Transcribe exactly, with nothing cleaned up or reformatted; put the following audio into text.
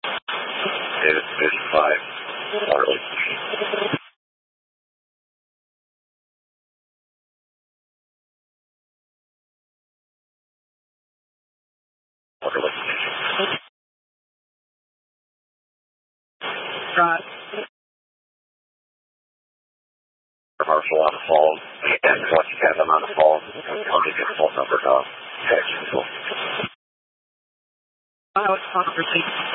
David Division five, Water Lake Station. Water Lake Station. Right. Marshall on the phone, and once you have them on the phone, I'll get your phone number to text you. I was conversation.